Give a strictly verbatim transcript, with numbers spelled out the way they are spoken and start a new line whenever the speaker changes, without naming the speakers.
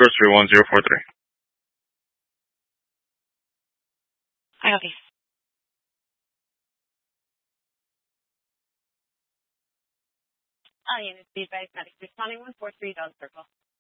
grocery one zero four three.
I got these. Oh, unit be advised, medic responding one four three Dog Circle.